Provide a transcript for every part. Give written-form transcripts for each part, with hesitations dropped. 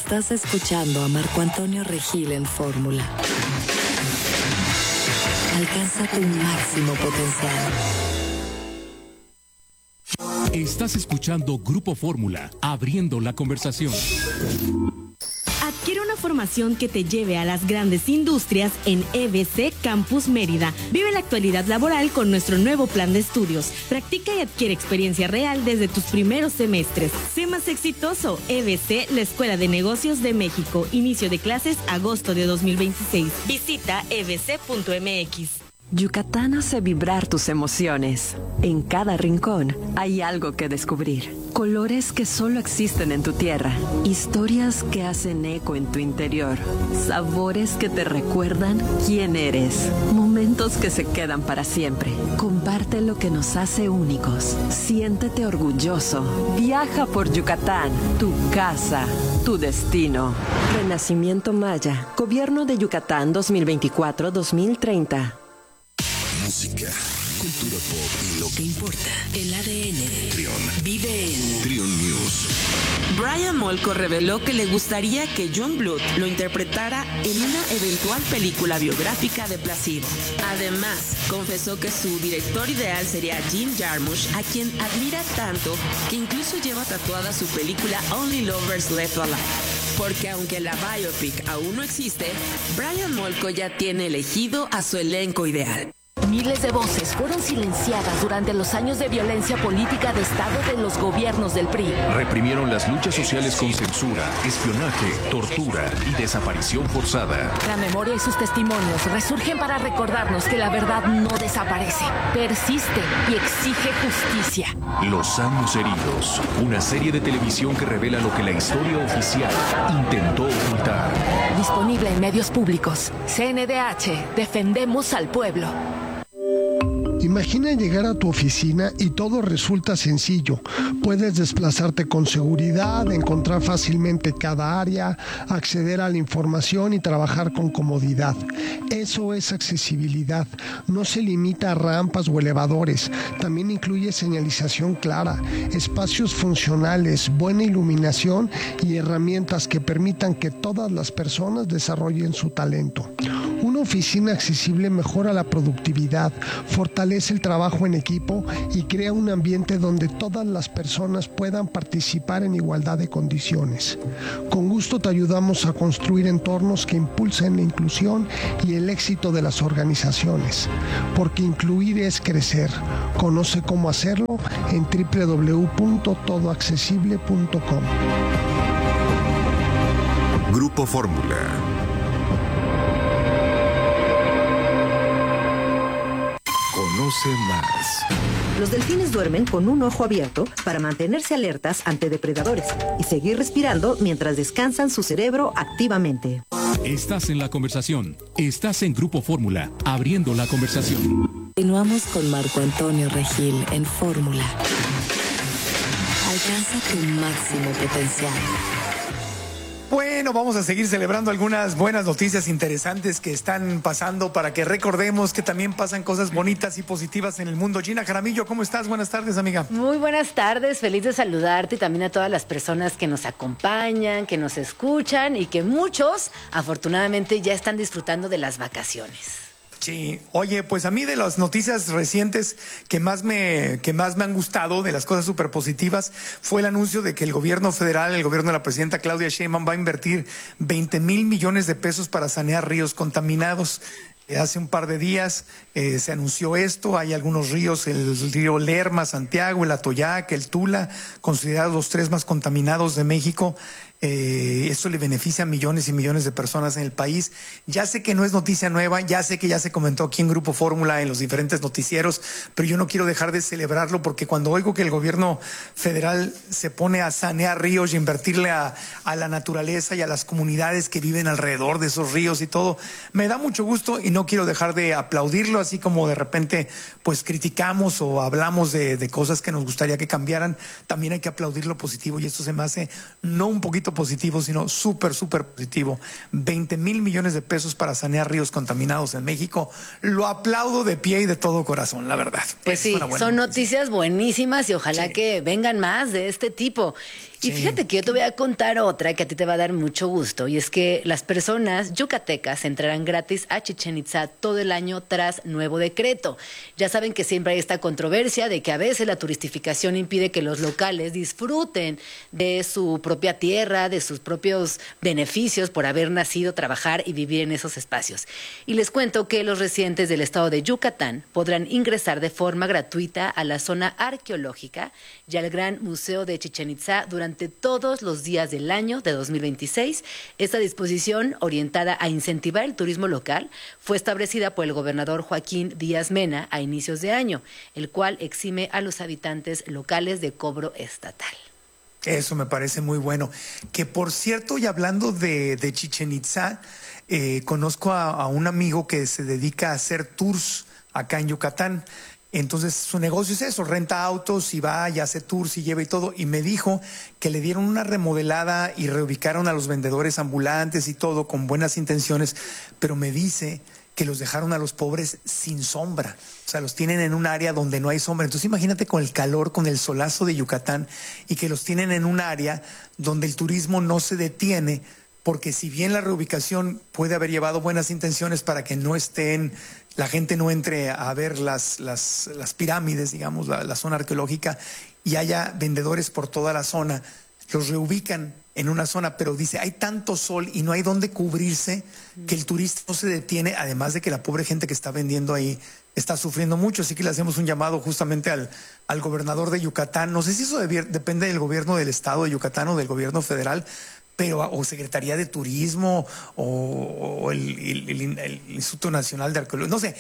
Estás escuchando a Marco Antonio Regil en Fórmula. Alcanza tu máximo potencial. Estás escuchando Grupo Fórmula, abriendo la conversación. Adquiere una formación que te lleve a las grandes industrias en EBC Campus Mérida. Vive la actualidad laboral con nuestro nuevo plan de estudios. Practica y adquiere experiencia real desde tus primeros semestres. Sé más exitoso. EBC, la Escuela de Negocios de México. Inicio de clases agosto de 2026. Visita ebc.mx. Yucatán hace vibrar tus emociones. En cada rincón hay algo que descubrir. Colores que solo existen en tu tierra. Historias que hacen eco en tu interior. Sabores que te recuerdan quién eres. Momentos que se quedan para siempre. Comparte lo que nos hace únicos. Siéntete orgulloso. Viaja por Yucatán, tu casa, tu destino. Renacimiento Maya. Gobierno de Yucatán 2024-2030. Música, cultura pop y lo que importa. El ADN. Trión. Vive en Trión News. Brian Molko reveló que le gustaría que Youngblood lo interpretara en una eventual película biográfica de Placebo. Además, confesó que su director ideal sería Jim Jarmusch, a quien admira tanto que incluso lleva tatuada su película Only Lovers Left Alive. Porque aunque la biopic aún no existe, Brian Molko ya tiene elegido a su elenco ideal. Miles de voces fueron silenciadas durante los años de violencia política de Estado de los gobiernos del PRI. Reprimieron las luchas sociales con censura, espionaje, tortura y desaparición forzada. La memoria y sus testimonios resurgen para recordarnos que la verdad no desaparece, persiste y exige justicia. Los años heridos, una serie de televisión que revela lo que la historia oficial intentó ocultar. Disponible en medios públicos. CNDH, defendemos al pueblo. Imagina llegar a tu oficina y todo resulta sencillo. Puedes desplazarte con seguridad, encontrar fácilmente cada área, acceder a la información y trabajar con comodidad. Eso es accesibilidad. No se limita a rampas o elevadores. También incluye señalización clara, espacios funcionales, buena iluminación y herramientas que permitan que todas las personas desarrollen su talento. Una oficina accesible mejora la productividad, fortalece el trabajo en equipo y crea un ambiente donde todas las personas puedan participar en igualdad de condiciones. Con gusto te ayudamos a construir entornos que impulsen la inclusión y el éxito de las organizaciones, porque incluir es crecer. Conoce cómo hacerlo en www.todoaccesible.com. Grupo Fórmula. Conoce más. Los delfines duermen con un ojo abierto para mantenerse alertas ante depredadores y seguir respirando mientras descansan su cerebro activamente. Estás en la conversación. Estás en Grupo Fórmula, abriendo la conversación. Continuamos con Marco Antonio Regil en Fórmula. Alcanza tu máximo potencial. Bueno, vamos a seguir celebrando algunas buenas noticias interesantes que están pasando para que recordemos que también pasan cosas bonitas y positivas en el mundo. Gina Jaramillo, ¿cómo estás? Buenas tardes, amiga. Muy buenas tardes, feliz de saludarte y también a todas las personas que nos acompañan, que nos escuchan y que muchos, afortunadamente, ya están disfrutando de las vacaciones. Sí, oye, pues a mí de las noticias recientes que más me han gustado, de las cosas súper positivas, fue el anuncio de que el gobierno federal, el gobierno de la presidenta Claudia Sheinbaum, va a invertir 20,000 millones de pesos para sanear ríos contaminados. Hace un par de días se anunció esto. Hay algunos ríos, el río Lerma, Santiago, el Atoyac, el Tula, considerados los 3 más contaminados de México. Esto le beneficia a millones y millones de personas en el país. Ya sé que no es noticia nueva, ya sé que ya se comentó aquí en Grupo Fórmula, en los diferentes noticieros, pero yo no quiero dejar de celebrarlo porque cuando oigo que el gobierno federal se pone a sanear ríos y invertirle a la naturaleza y a las comunidades que viven alrededor de esos ríos y todo, me da mucho gusto y no quiero dejar de aplaudirlo, así como de repente pues criticamos o hablamos de cosas que nos gustaría que cambiaran. También hay que aplaudir lo positivo y esto se me hace no un poquito positivo, sino súper positivo. 20,000 millones de pesos para sanear ríos contaminados en México. Lo aplaudo de pie y de todo corazón, la verdad. Pues sí, son noticias buenísimas y ojalá que vengan más de este tipo. Y fíjate que yo te voy a contar otra que a ti te va a dar mucho gusto, y es que las personas yucatecas entrarán gratis a Chichén Itzá todo el año tras nuevo decreto. Ya saben que siempre hay esta controversia de que a veces la turistificación impide que los locales disfruten de su propia tierra, de sus propios beneficios por haber nacido, trabajar y vivir en esos espacios. Y les cuento que los residentes del estado de Yucatán podrán ingresar de forma gratuita a la zona arqueológica y al Gran Museo de Chichén Itzá durante todos los días del año de 2026. Esta disposición, orientada a incentivar el turismo local, fue establecida por el gobernador Joaquín Díaz Mena a inicios de año, el cual exime a los habitantes locales de cobro estatal. Eso me parece muy bueno. Que por cierto, y hablando de Chichén Itzá, conozco a un amigo que se dedica a hacer tours acá en Yucatán. Entonces su negocio es eso, renta autos y va y hace tours y lleva y todo. Y me dijo que le dieron una remodelada y reubicaron a los vendedores ambulantes y todo con buenas intenciones, pero me dice que los dejaron a los pobres sin sombra. O sea, los tienen en un área donde no hay sombra. Entonces imagínate con el calor, con el solazo de Yucatán, y que los tienen en un área donde el turismo no se detiene, porque si bien la reubicación puede haber llevado buenas intenciones para que no estén, la gente no entre a ver las pirámides, digamos, la zona arqueológica, y haya vendedores por toda la zona, los reubican en una zona, pero dice, hay tanto sol y no hay dónde cubrirse que el turista no se detiene, además de que la pobre gente que está vendiendo ahí está sufriendo mucho. Así que le hacemos un llamado justamente al gobernador de Yucatán. No sé si eso depende del gobierno del estado de Yucatán o del gobierno federal, pero o Secretaría de Turismo o el Instituto Nacional de Arqueología, no sé,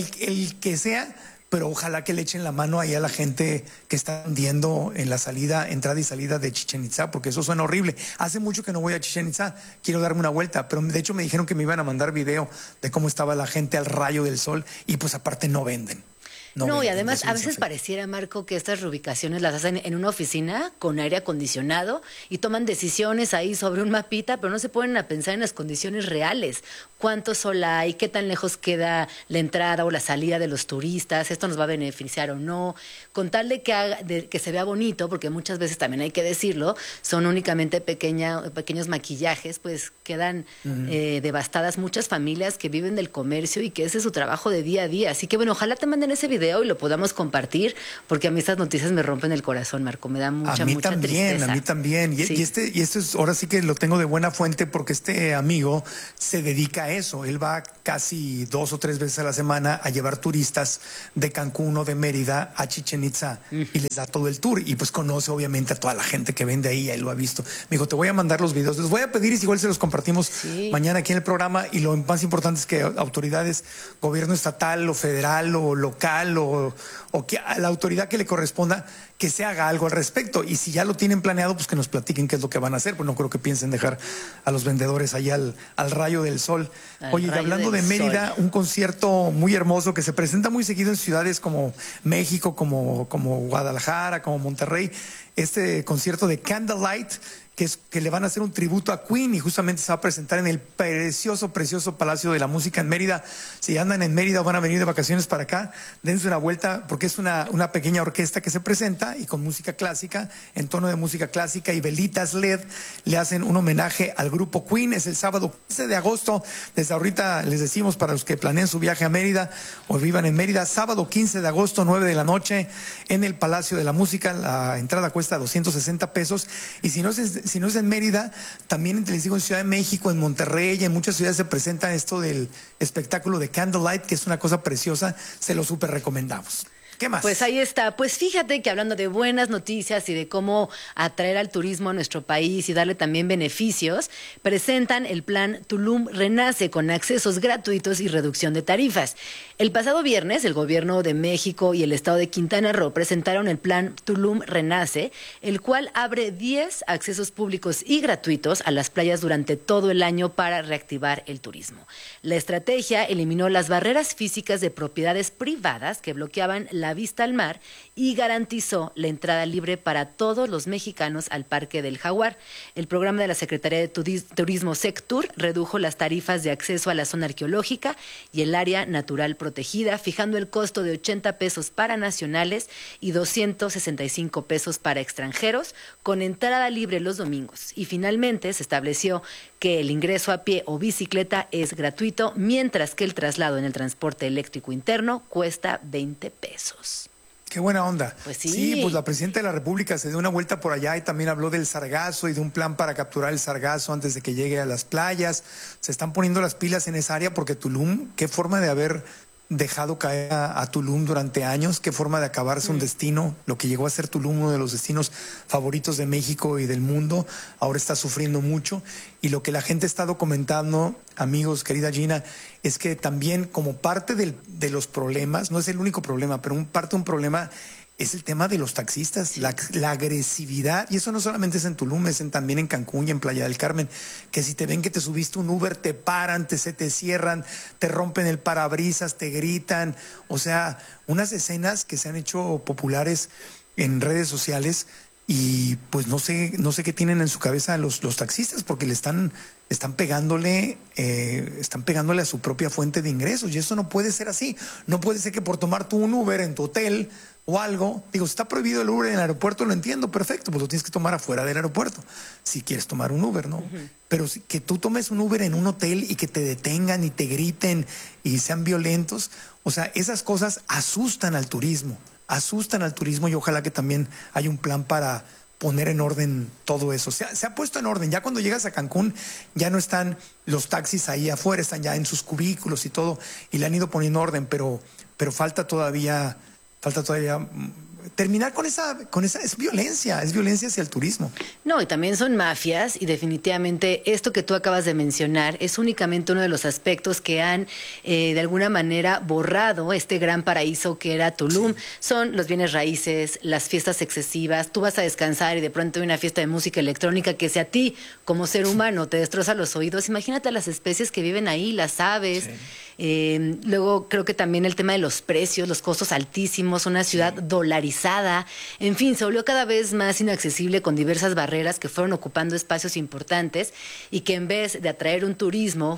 el que sea, pero ojalá que le echen la mano ahí a la gente que está vendiendo en la entrada y salida de Chichén Itzá, porque eso suena horrible. Hace mucho que no voy a Chichén Itzá, quiero darme una vuelta, pero de hecho me dijeron que me iban a mandar video de cómo estaba la gente al rayo del sol, y pues aparte no venden. No, y además a veces pareciera, Marco, que estas reubicaciones las hacen en una oficina con aire acondicionado y toman decisiones ahí sobre un mapita, pero no se ponen a pensar en las condiciones reales. ¿Cuánto sol hay? ¿Qué tan lejos queda la entrada o la salida de los turistas? ¿Esto nos va a beneficiar o no? Con tal de que se vea bonito, porque muchas veces también hay que decirlo, son únicamente pequeños maquillajes, pues quedan devastadas muchas familias que viven del comercio y que ese es su trabajo de día a día. Así que bueno, ojalá te manden ese video y lo podamos compartir, porque a mí estas noticias me rompen el corazón, Marco, me da mucha tristeza. A mí también, y, sí. y esto es, ahora sí que lo tengo de buena fuente, porque este amigo se dedica a eso. Él va casi 2 o 3 veces a la semana a llevar turistas de Cancún o de Mérida a Chichén Itzá y les da todo el tour, y pues conoce obviamente a toda la gente que vende ahí, él lo ha visto. Me dijo, te voy a mandar los videos, les voy a pedir y igual se los compartimos mañana aquí en el programa, y lo más importante es que autoridades, gobierno estatal o federal o local o que a la autoridad que le corresponda, que se haga algo al respecto. Y si ya lo tienen planeado, pues que nos platiquen qué es lo que van a hacer, pues no creo que piensen dejar a los vendedores ahí al rayo del sol. Oye, y hablando de Mérida, un concierto muy hermoso que se presenta muy seguido en ciudades como México, como Guadalajara, como Monterrey, este concierto de Candlelight, que le van a hacer un tributo a Queen, y justamente se va a presentar en el precioso Palacio de la Música en Mérida. Si andan en Mérida o van a venir de vacaciones para acá, dense una vuelta, porque es una pequeña orquesta que se presenta, y con música clásica, en tono de música clásica y velitas LED, le hacen un homenaje al grupo Queen. Es el sábado 15 de agosto, desde ahorita les decimos, para los que planean su viaje a Mérida o vivan en Mérida, sábado 15 de agosto, 9 de la noche, en el Palacio de la Música. La entrada cuesta 260 pesos, y si no es en Mérida, también les digo, en Ciudad de México, en Monterrey y en muchas ciudades se presenta esto del espectáculo de Candlelight, que es una cosa preciosa, se lo súper recomendamos. ¿Qué más? Pues ahí está. Pues fíjate que hablando de buenas noticias y de cómo atraer al turismo a nuestro país y darle también beneficios, presentan el plan Tulum Renace, con accesos gratuitos y reducción de tarifas. El pasado viernes, el gobierno de México y el estado de Quintana Roo presentaron el plan Tulum Renace, el cual abre 10 accesos públicos y gratuitos a las playas durante todo el año para reactivar el turismo. La estrategia eliminó las barreras físicas de propiedades privadas que bloqueaban la la vista al mar y garantizó la entrada libre para todos los mexicanos al Parque del Jaguar. El programa de la Secretaría de Turismo Sectur redujo las tarifas de acceso a la zona arqueológica y el área natural protegida, fijando el costo de 80 pesos para nacionales y 265 pesos para extranjeros, con entrada libre los domingos. Y finalmente se estableció que el ingreso a pie o bicicleta es gratuito, mientras que el traslado en el transporte eléctrico interno cuesta 20 pesos. Qué buena onda. Pues sí. Sí, pues la presidenta de la República se dio una vuelta por allá y también habló del sargazo y de un plan para capturar el sargazo antes de que llegue a las playas. Se están poniendo las pilas en esa área porque Tulum, qué forma de haber dejado caer a Tulum durante años, qué forma de acabarse un destino, lo que llegó a ser Tulum, uno de los destinos favoritos de México y del mundo, ahora está sufriendo mucho. Y lo que la gente está documentando, amigos, querida Gina, es que también como parte de los problemas, no es el único problema, pero parte de un problema es el tema de los taxistas, la agresividad, y eso no solamente es en Tulum, es también en Cancún y en Playa del Carmen, que si te ven que te subiste un Uber, te paran, se te cierran, te rompen el parabrisas, te gritan, o sea, unas escenas que se han hecho populares en redes sociales y pues no sé qué tienen en su cabeza los taxistas, porque le están pegándole a su propia fuente de ingresos, y eso no puede ser así. No puede ser que por tomar tú un Uber en tu hotel o algo, digo, si está prohibido el Uber en el aeropuerto, lo entiendo, perfecto, pues lo tienes que tomar afuera del aeropuerto, si quieres tomar un Uber, ¿no? Pero que tú tomes un Uber en un hotel y que te detengan y te griten y sean violentos, o sea, esas cosas asustan al turismo, y ojalá que también haya un plan para poner en orden todo eso. Se ha puesto en orden. Ya cuando llegas a Cancún, ya no están los taxis ahí afuera, están ya en sus cubículos y todo, y le han ido poniendo orden, pero falta todavía terminar con esa es violencia hacia el turismo. No, y también son mafias, y definitivamente esto que tú acabas de mencionar es únicamente uno de los aspectos que han de alguna manera borrado este gran paraíso que era Tulum. Sí. Son los bienes raíces, las fiestas excesivas. Tú vas a descansar y de pronto hay una fiesta de música electrónica que si a ti como ser humano te destroza los oídos, imagínate a las especies que viven ahí, las aves. Sí. Luego creo que también el tema de los precios, los costos altísimos, una ciudad dolarizada, en fin, se volvió cada vez más inaccesible con diversas barreras que fueron ocupando espacios importantes, y que en vez de atraer un turismo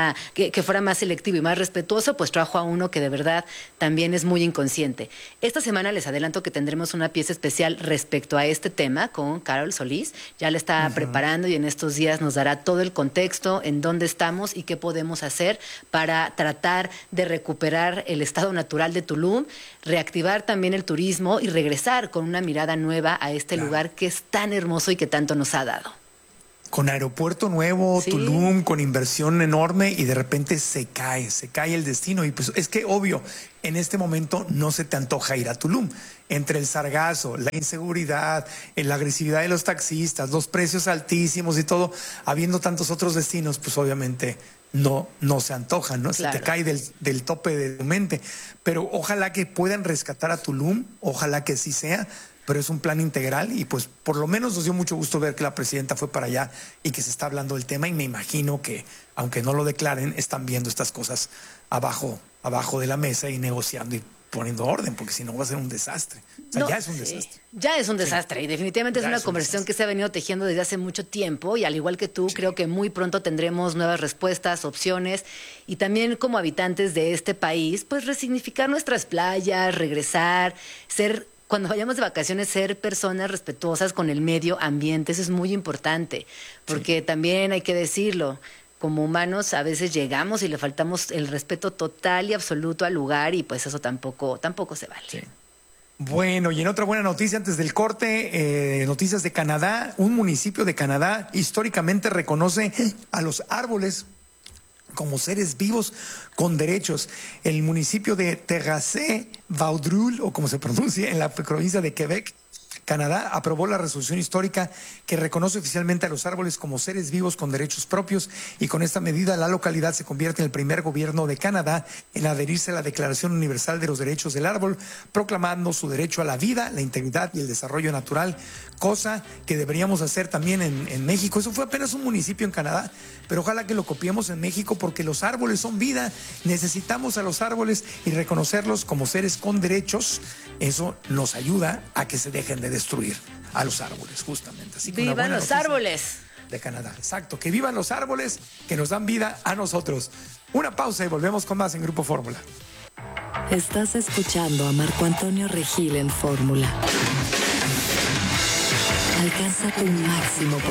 que fuera más selectivo y más respetuoso, pues trajo a uno que de verdad también es muy inconsciente. Esta semana les adelanto que tendremos una pieza especial respecto a este tema con Carol Solís, ya la está preparando y en estos días nos dará todo el contexto, en dónde estamos y qué podemos hacer para tratar de recuperar el estado natural de Tulum, reactivar también el turismo y regresar con una mirada nueva a este lugar que es tan hermoso y que tanto nos ha dado. Con aeropuerto nuevo, sí. Tulum, con inversión enorme, y de repente se cae el destino. Y pues es que obvio, en este momento no se te antoja ir a Tulum. Entre el sargazo, la inseguridad, la agresividad de los taxistas, los precios altísimos y todo, habiendo tantos otros destinos, pues obviamente no se antojan, ¿no? Claro. Se te cae del tope de tu mente. Pero ojalá que puedan rescatar a Tulum, ojalá que sí sea, pero es un plan integral, y pues por lo menos nos dio mucho gusto ver que la presidenta fue para allá y que se está hablando del tema, y me imagino que, aunque no lo declaren, están viendo estas cosas abajo de la mesa y negociando y poniendo orden, porque si no va a ser un desastre. O sea, ya es un desastre. Ya es un desastre, y definitivamente es una conversación que se ha venido tejiendo desde hace mucho tiempo, y al igual que tú, creo que muy pronto tendremos nuevas respuestas, opciones, y también como habitantes de este país, pues resignificar nuestras playas, regresar, cuando vayamos de vacaciones, ser personas respetuosas con el medio ambiente. Eso es muy importante, porque también hay que decirlo, como humanos a veces llegamos y le faltamos el respeto total y absoluto al lugar, y pues eso tampoco se vale. Sí. Bueno, y en otra buena noticia antes del corte, noticias de Canadá. Un municipio de Canadá históricamente reconoce a los árboles como seres vivos con derechos. El municipio de Terrasse-Vaudreuil, o como se pronuncia, en la provincia de Quebec, Canadá aprobó la resolución histórica que reconoce oficialmente a los árboles como seres vivos con derechos propios, y con esta medida la localidad se convierte en el primer gobierno de Canadá en adherirse a la Declaración Universal de los Derechos del Árbol, proclamando su derecho a la vida, la integridad y el desarrollo natural, cosa que deberíamos hacer también en México. Eso fue apenas un municipio en Canadá, pero ojalá que lo copiemos en México, porque los árboles son vida, necesitamos a los árboles y reconocerlos como seres con derechos. Eso nos ayuda a que se dejen de destruir a los árboles, justamente. Así que ¡vivan los árboles! De Canadá, exacto, que vivan los árboles que nos dan vida a nosotros. Una pausa y volvemos con más en Grupo Fórmula. Estás escuchando a Marco Antonio Regil en Fórmula. Alcanza tu máximo